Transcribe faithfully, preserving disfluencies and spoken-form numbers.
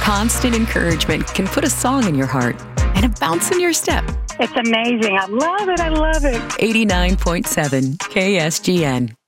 Constant encouragement can put a song in your heart and a bounce in your step. It's amazing. I love it. I love it. eighty-nine point seven K S G N.